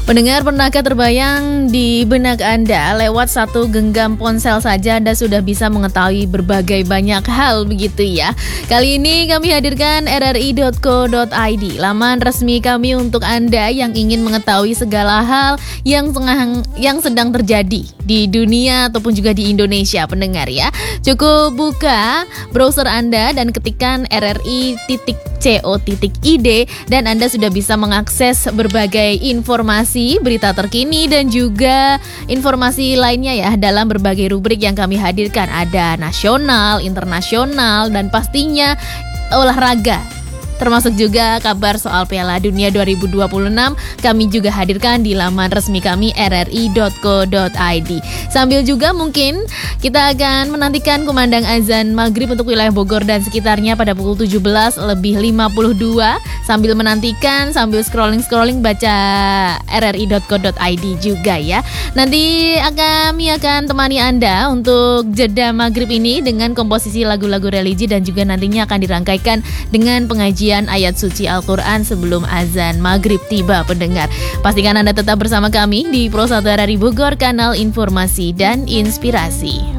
Pendengar, pernahkah terbayang di benak Anda lewat satu genggam ponsel saja Anda sudah bisa mengetahui berbagai banyak hal begitu ya? Kali ini kami hadirkan rri.co.id, laman resmi kami untuk Anda yang ingin mengetahui segala hal yang sedang terjadi di dunia ataupun juga di Indonesia, pendengar ya. Cukup buka browser Anda dan ketikkan rri.co.id dan Anda sudah bisa mengakses berbagai informasi, berita terkini dan juga informasi lainnya ya dalam berbagai rubrik yang kami hadirkan. Ada nasional, internasional dan pastinya olahraga. Termasuk juga kabar soal Piala Dunia 2026 kami juga hadirkan di laman resmi kami rri.co.id. Sambil juga mungkin kita akan menantikan kumandang azan maghrib untuk wilayah Bogor dan sekitarnya pada pukul 17:52 sambil menantikan, sambil scrolling baca rri.co.id juga ya. Nanti kami akan temani Anda untuk jeda maghrib ini dengan komposisi lagu-lagu religi dan juga nantinya akan dirangkaikan dengan pengajian ayat suci Al-Quran sebelum azan maghrib tiba, pendengar. Pastikan Anda tetap bersama kami di Pro 1 RRI Bogor, kanal informasi dan inspirasi.